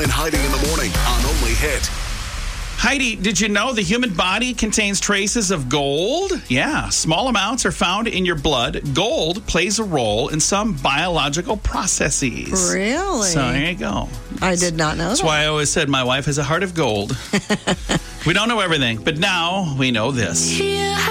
and Heidi in the morning on Only Hit. Heidi, did you know the human body contains traces of gold? Yeah, small amounts are found in your blood. Gold plays a role in some biological processes. Really? So there you go. I did not know that. That's why I always said my wife has a heart of gold. We don't know everything, but now we know this.